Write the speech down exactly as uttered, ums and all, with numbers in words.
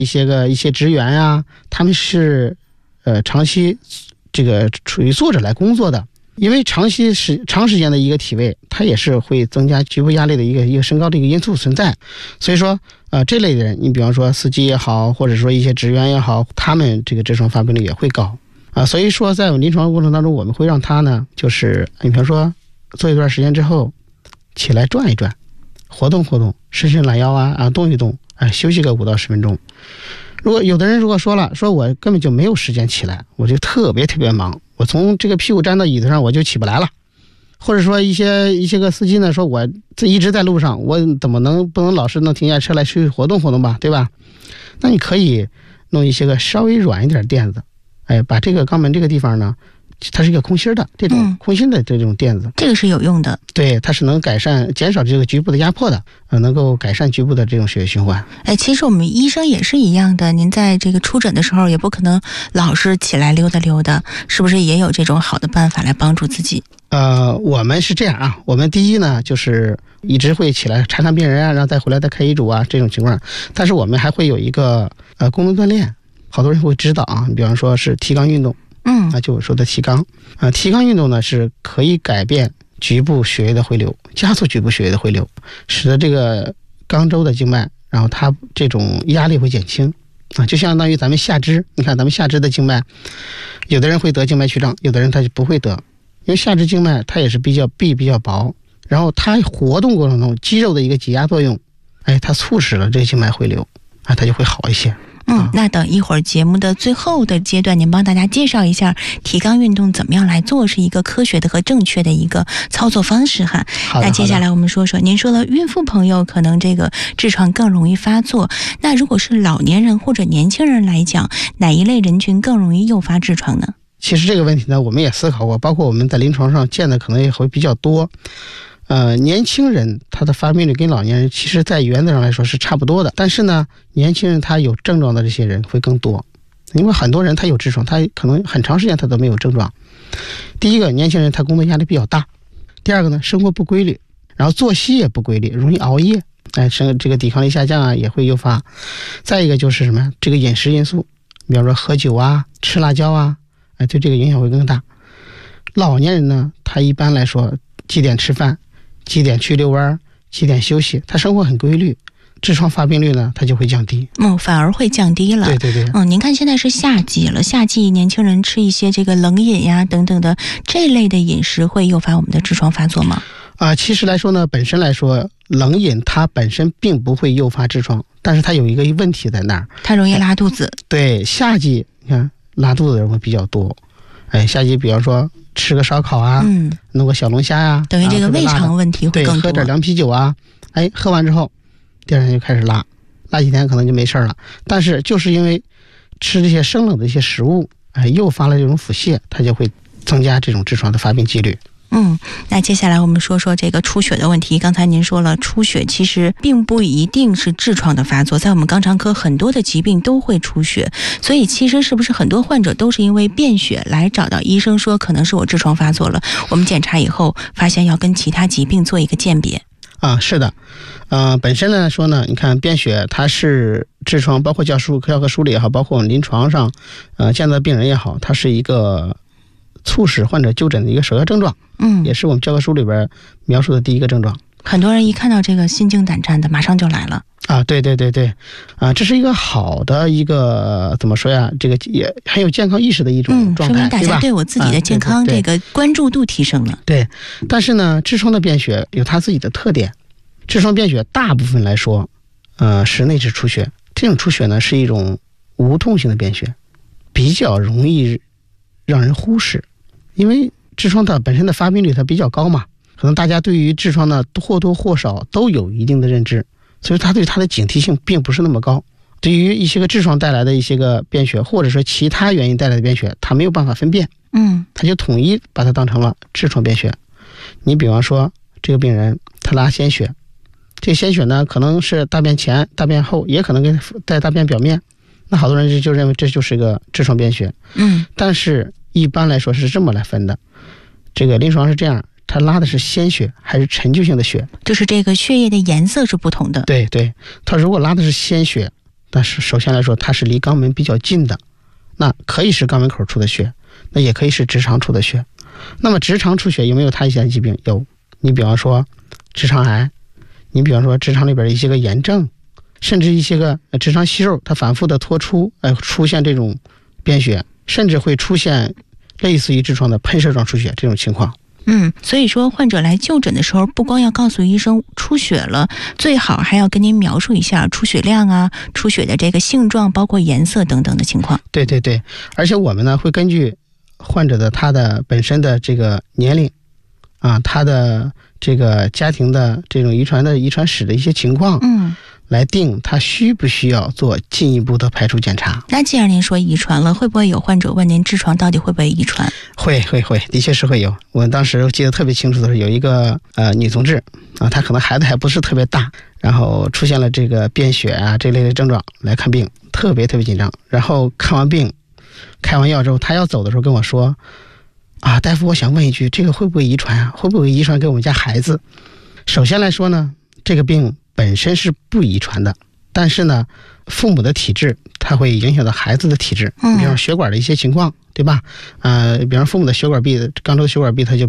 一些个一些职员呀、啊，他们是呃长期这个处于坐着来工作的，因为长期是长时间的一个体位，它也是会增加局部压力的一个一个升高的一个因素存在。所以说呃这类的人，你比方说司机也好，或者说一些职员也好，他们这个痔疮发病率也会高啊。所以说在临床过程当中，我们会让他呢，就是你比方说做一段时间之后起来转一转，活动活动，伸伸懒腰啊啊，动一动，哎，休息个五到十分钟。如果有的人如果说了，说我根本就没有时间起来，我就特别特别忙，我从这个屁股站到椅子上我就起不来了。或者说一些一些个司机呢，说我这一直在路上，我怎么能不能老是能停下车来去活动活动吧，对吧？那你可以弄一些个稍微软一点垫子，哎，把这个肛门这个地方呢，它是一个空心的这种空心的这种垫子、嗯， 这个是有用的。对， 它是能改善减少这个局部的压迫的，呃，能够改善局部的这种血液循环。 哎，其实我们医生也是一样的，您在这个出诊的时候也不可能老是起来溜达溜达，是不是也有这种好的办法来帮助自己？ 呃，我们是这样啊，我们第一呢就是一直会起来查看病人啊，然后再回来再开医嘱啊这种情况，但是我们还会有一个呃功能锻炼，好多人会知道啊，比方说是提肛运动。 嗯， 那就我说的提肛啊，提肛运动呢是可以改变局部血液的回流，加速局部血液的回流，使得这个肛周的静脉，然后它这种压力会减轻啊，就相当于咱们下肢，你看咱们下肢的静脉，有的人会得静脉曲张，有的人他就不会得，因为下肢静脉它也是比较壁比较薄，然后它活动过程中肌肉的一个挤压作用，哎，它促使了这个静脉回流啊，它就会好一些。 嗯，那等一会儿节目的最后的阶段，您帮大家介绍一下提肛运动怎么样来做，是一个科学的和正确的一个操作方式哈。那接下来我们说说，您说了孕妇朋友可能这个痔疮更容易发作，那如果是老年人或者年轻人来讲，哪一类人群更容易诱发痔疮呢？ 其实这个问题呢，我们也思考过，包括我们在临床上见的可能也会比较多。呃，年轻人他的发病率跟老年人其实在原则上来说是差不多的，但是呢，年轻人他有症状的这些人会更多，因为很多人他有痔疮，他可能很长时间他都没有症状。第一个，年轻人他工作压力比较大；第二个呢，生活不规律，然后作息也不规律，容易熬夜，哎，生这个抵抗力下降啊，也会诱发。再一个就是什么，这个饮食因素，比方说喝酒啊、吃辣椒啊，哎，对这个影响会更大。老年人呢，他一般来说几点吃饭，几点去遛弯，几点休息，他生活很规律，痔疮发病率呢它就会降低。 嗯，反而会降低了。 对对对。 嗯，您看现在是夏季了，夏季年轻人吃一些这个冷饮呀等等的这类的饮食会诱发我们的痔疮发作吗？ 啊、呃，其实来说呢，本身来说冷饮它本身并不会诱发痔疮，但是它有一个问题在那儿， 它容易拉肚子。 对，夏季你看拉肚子的人会比较多。哎，夏季比方说吃个烧烤啊，嗯，弄个小龙虾呀、啊， 等于这个胃肠问题会更多。 对，喝点凉啤酒啊，哎，喝完之后，第二天就开始拉，拉几天可能就没事了。但是就是因为吃这些生冷的一些食物，哎，诱发了这种腹泻，它就会增加这种痔疮的发病几率。 嗯，那接下来我们说说这个出血的问题。刚才您说了，出血其实并不一定是痔疮的发作，在我们肛肠科很多的疾病都会出血，所以其实是不是很多患者都是因为便血来找到医生说可能是我痔疮发作了，我们检查以后发现要跟其他疾病做一个鉴别。 啊，是的，呃，本身来说呢，你看便血它是痔疮，包括教书教科书里也好，包括我们临床上呃见到的病人也好，它是一个促使患者就诊的一个首要症状，嗯，也是我们教科书里边描述的第一个症状。 很多人一看到这个心惊胆战的，马上就来了。 啊，对对对对，啊，这是一个好的一个怎么说呀？这个也很有健康意识的一种状态， 嗯、说明大家对我自己的健康这个关注度提升了。 对，对对对，但是呢，痔疮的便血有它自己的特点。痔疮便血大部分来说，呃，是内痔出血。这种出血呢是一种无痛性的便血，比较容易让人忽视，因为痔疮它本身的发病率它比较高嘛，可能大家对于痔疮呢或多或少都有一定的认知。所以它对它的警惕性并不是那么高，对于一些个痔疮带来的一些个便血，或者说其他原因带来的便血，它没有办法分辨，嗯，它就统一把它当成了痔疮便血。你比方说这个病人他拉鲜血，这个鲜血呢可能是大便前、大便后，也可能跟在大便表面，那好多人就认为这就是个痔疮便血，嗯，但是一般来说是这么来分的，这个临床是这样。他拉的是鲜血还是陈旧性的血， 就是这个血液的颜色是不同的。 对对，他如果拉的是鲜血， 但是首先来说它是离肛门比较近的，那可以是肛门口出的血，那也可以是直肠出的血。那么直肠出血有没有它一些疾病？有，你比方说直肠癌，你比方说直肠里边的一些个炎症，甚至一些个直肠息肉它反复的脱出，呃，出现这种便血，甚至会出现类似于痔疮的喷射状出血这种情况。 嗯，所以说患者来就诊的时候，不光要告诉医生出血了，最好还要跟您描述一下出血量啊、出血的这个性状，包括颜色等等的情况。 对对对，而且我们呢会根据患者的他的本身的这个年龄啊，他的这个家庭的这种遗传的遗传史的一些情况， 嗯， 来定他需不需要做进一步的排除检查。 那既然您说遗传了，会不会有患者问您痔疮到底会不会遗传？ 会会会，的确是会有。我当时记得特别清楚的是，有一个呃女同志啊，她可能孩子还不是特别大，然后出现了这个便血啊这类的症状来看病，特别特别紧张。然后看完病开完药之后，她要走的时候跟我说啊，大夫，我想问一句，这个会不会遗传啊？会不会遗传给我们家孩子？首先来说呢，这个病本身是不遗传的，但是呢，父母的体质它会影响到孩子的体质，比方血管的一些情况，对吧？呃，比方父母的血管壁、肛周血管壁它就